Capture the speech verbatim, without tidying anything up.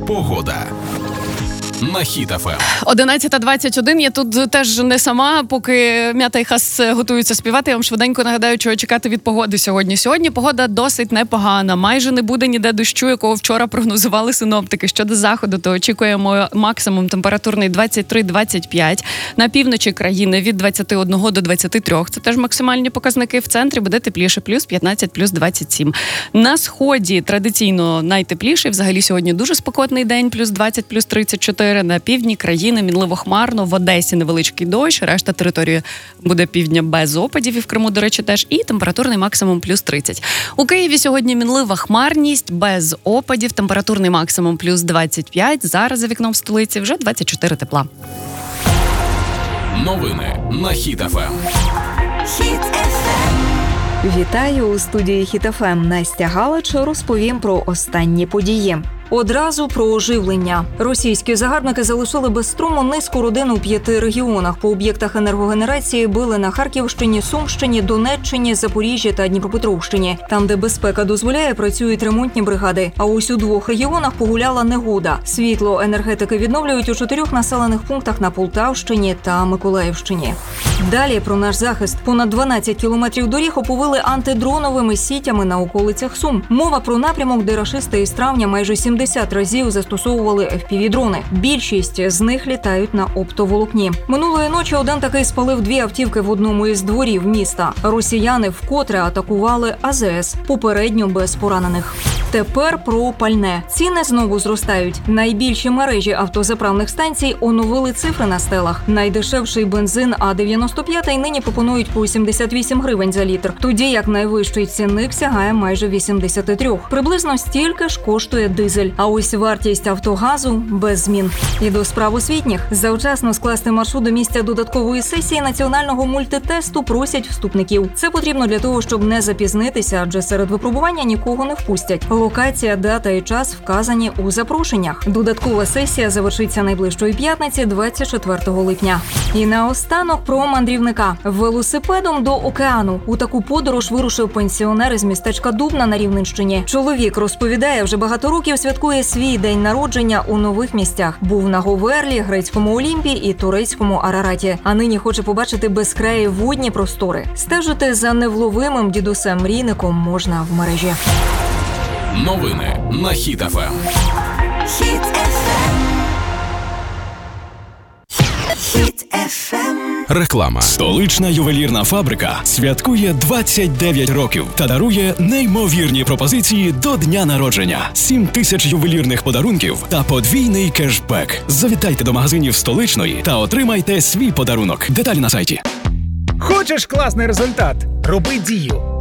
Погода. На Хіт еф ем. одинадцята двадцять один. Я тут теж не сама, поки Мята і Хас готуються співати. Я вам швиденько нагадаю, чого чекати від погоди сьогодні. Сьогодні погода досить непогана. Майже не буде ніде дощу, якого вчора прогнозували синоптики. Щодо заходу, то очікуємо максимум температурний двадцять три двадцять п'ять. На півночі країни від двадцять один до двадцяти трьох. Це теж максимальні показники. В центрі буде тепліше. Плюс п'ятнадцять, плюс двадцять сім. На сході традиційно найтепліше. Взагалі сьогодні дуже спекотний день. Плюс двадцять, плюс тридцять чотири. На півдні країни мінливо хмарно, в Одесі невеличкий дощ, решта території буде півдня без опадів, і в Криму, до речі, теж, і температурний максимум плюс тридцять. У Києві сьогодні мінлива хмарність, без опадів, температурний максимум плюс двадцять п'ять, зараз за вікном столиці вже двадцять чотири тепла. Новини на Хіт еф ем. Хіт еф ем. Вітаю у студії Хіт еф ем. Настя Галич розповім про останні події. Одразу про оживлення. Російські загарбники залишили без струму низку родин у п'яти регіонах. По об'єктах енергогенерації били на Харківщині, Сумщині, Донеччині, Запоріжжі та Дніпропетровщині. Там, де безпека дозволяє, працюють ремонтні бригади. А ось у двох регіонах погуляла негода. Світло енергетики відновлюють у чотирьох населених пунктах на Полтавщині та Миколаївщині. Далі про наш захист. Понад дванадцять кілометрів доріг оповили антидроновими сітями на околицях Сум. Мова про напрямок, де рашисти із травня майже сімдесят разів застосовували еф пі ві-дрони. Більшість з них літають на оптоволокні. Минулої ночі один такий спалив дві автівки в одному із дворів міста. Росіяни вкотре атакували а зет ес, попередньо без поранених. Тепер про пальне. Ціни знову зростають. Найбільші мережі автозаправних станцій оновили цифри на стелах. Найдешевший бензин а дев'яносто п'ять нині пропонують по сімдесят вісім гривень за літр, тоді як найвищий цінник сягає майже вісімдесят три. Приблизно стільки ж коштує дизель. А ось вартість автогазу без змін. І до справ освітніх. Завчасно скласти маршрут до місця додаткової сесії національного мультитесту просять вступників. Це потрібно для того, щоб не запізнитися, адже серед випробування нікого не впустять. Локація, дата і час вказані у запрошеннях. Додаткова сесія завершиться найближчої п'ятниці, двадцять четвертого липня. І наостанок про мандрівника. Велосипедом до океану. У таку подорож вирушив пенсіонер із містечка Дубна на Рівненщині. Чоловік розповідає, вже багато років святкує свій день народження у нових місцях. Був на Говерлі, грецькому Олімпі і турецькому Арараті. А нині хоче побачити безкраї водні простори. Стежити за невловимим дідусем-мрійником можна в мережі. Новини на Хіт еф ем. Хіт еф ем. Хіт еф ем. Реклама. Столична ювелірна фабрика святкує двадцять дев'ять років та дарує неймовірні пропозиції до дня народження. сім тисяч ювелірних подарунків та подвійний кешбек. Завітайте до магазинів Столичної та отримайте свій подарунок. Деталі на сайті. Хочеш класний результат? Роби дію.